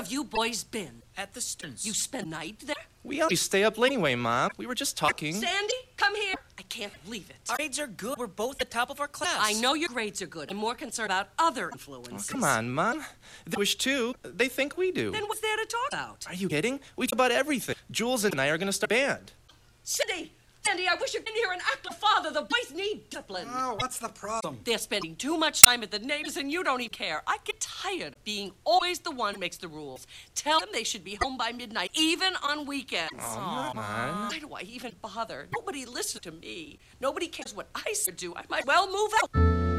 have you boys been? At the Stearns. You spend night there? We always stay up late anyway, Mom. We were just talking. Sandy, come here. I can't believe it. Our grades are good. We're both at the top of our class. I know your grades are good. I'm more concerned about other influences. Oh, come on, Mom. They wish too. They think we do. Then what's there to talk about? Are you kidding? We talk about everything. Jules and I are going to start a band. Sandy, I wish you'd been here and act like father. The boys need discipline. Oh, what's the problem? They're spending too much time at the neighbors and you don't even care. I get tired of being always the one who makes the rules. Tell them they should be home by midnight, even on weekends. Oh, come on. Why do I even bother? Nobody listens to me. Nobody cares what I do. I might well move out.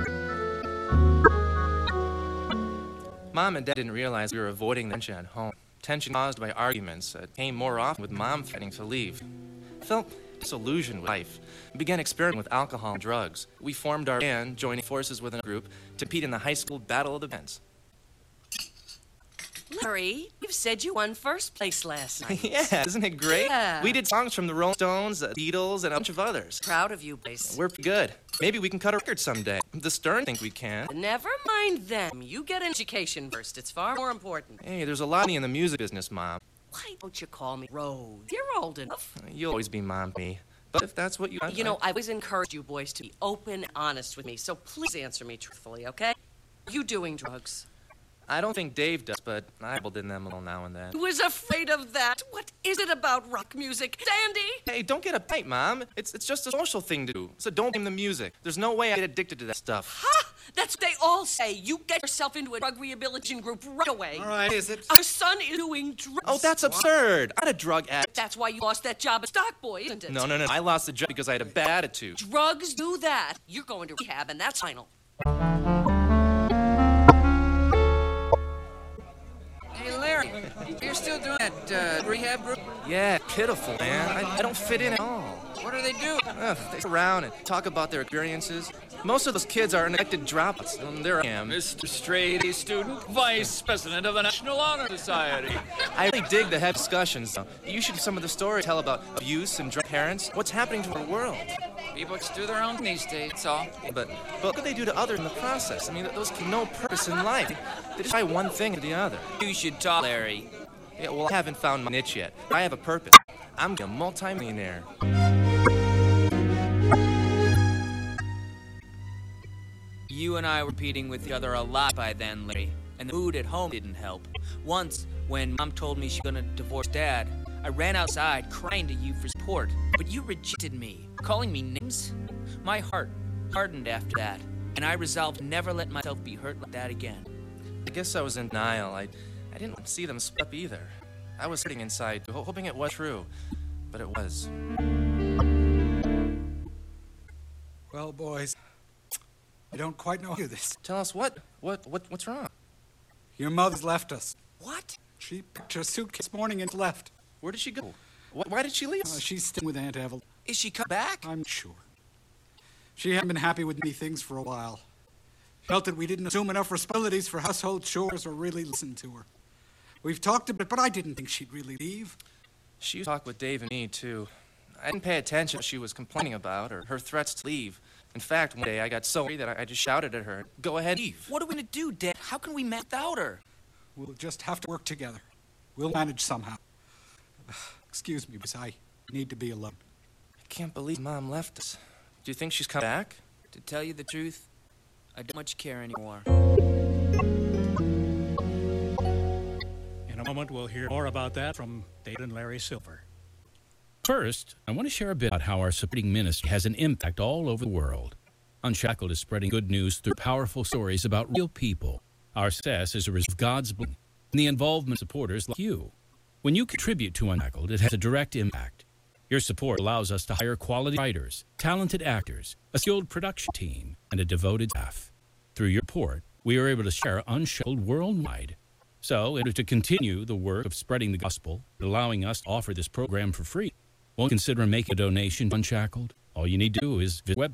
Mom and Dad didn't realize we were avoiding the tension at home. Tension caused by arguments that came more often with Mom threatening to leave. Felt disillusioned with life. We began experimenting with alcohol and drugs. We formed our band, joining forces with a group to compete in the high school battle of the bands. Larry, you've said you won first place last night. Yeah, isn't it great? Yeah. We did songs from the Rolling Stones, the Beatles, and a bunch of others. Proud of you, boys. We're good. Maybe we can cut a record someday. The Stern think we can. Never mind them. You get an education first. It's far more important. Hey, there's a lot of money in the music business, Mom. Why don't you call me Rose? You're old enough. You'll always be Mom to me. But if that's what you want... You know, I always encourage you boys to be open and honest with me, so please answer me truthfully, okay? Are you doing drugs? I don't think Dave does, but I dabbled in them a little now and then. Who is afraid of that? What is it about rock music? Sandy? Hey, don't get uptight, Mom. It's just a social thing to do, so don't blame the music. There's no way I get addicted to that stuff. Ha! That's what they all say. You get yourself into a drug rehabilitation group right away. All right, is it? Our son is doing drugs. Oh, that's absurd. I'm not a drug addict. That's why you lost that job at Stockboy, isn't it? No. I lost the job because I had a bad attitude. Drugs do that. You're going to rehab, and that's final. Hey, Larry, you're still doing that rehab group? Yeah, pitiful, man. I don't fit in at all. What do they do? They sit around and talk about their experiences. Most of those kids are neglected dropouts, and there I am. Mr. Strady, student, vice president of the National Honor Society. I really dig the head discussions, though. You should some of the stories tell about abuse and drug parents. What's happening to our world? People just do their own thing these days, that's all. But what could they do to others in the process? I mean, those have no purpose in life. They just try one thing or the other. You should talk, Larry. Yeah, well, I haven't found my niche yet. I have a purpose. I'm a multi-millionaire. You and I were competing with each other a lot by then, Larry, and the mood at home didn't help. Once, when Mom told me she was gonna divorce Dad, I ran outside crying to you for support, but you rejected me, calling me names. My heart hardened after that, and I resolved to never let myself be hurt like that again. I guess I was in denial. I didn't see them split up either. I was hurting inside, hoping it was true, but it was. Well, boys, I don't quite know this. Tell us what's wrong? Your mother's left us. What? She packed her suitcase this morning and left. Where did she go? Why did she leave? She's staying with Aunt Evelyn. Is she come back? I'm sure. She hadn't been happy with many things for a while. Felt that we didn't assume enough responsibilities for household chores or really listen to her. We've talked a bit, but I didn't think she'd really leave. She talked with Dave and me, too. I didn't pay attention to what she was complaining about or her threats to leave. In fact, one day I got so angry that I just shouted at her, "Go ahead, leave." What are we gonna do, Dad? How can we manage without her? We'll just have to work together. We'll manage somehow. Excuse me, but I need to be alone. I can't believe Mom left us. Do you think she's come back? To tell you the truth, I don't much care anymore. In a moment, we'll hear more about that from David and Larry Silver. First, I want to share a bit about how our supporting ministry has an impact all over the world. Unshackled is spreading good news through powerful stories about real people. Our success is a result of God's blessing and the involvement of supporters like you. When you contribute to Unshackled, it has a direct impact. Your support allows us to hire quality writers, talented actors, a skilled production team, and a devoted staff. Through your support, we are able to share Unshackled worldwide. So, in order to continue the work of spreading the gospel and allowing us to offer this program for free, won't you consider making a donation to Unshackled? All you need to do is visit the website